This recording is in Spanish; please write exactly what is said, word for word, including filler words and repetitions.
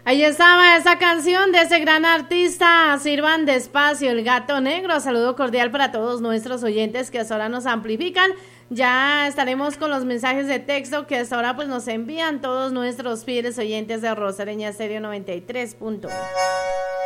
Ahí estaba esa canción de ese gran artista, Sirvan Despacio, El Gato Negro. Saludo cordial para todos nuestros oyentes que hasta ahora nos amplifican. Ya estaremos con los mensajes de texto que hasta ahora pues nos envían todos nuestros fieles oyentes de Rosareña Estéreo noventa y tres punto uno.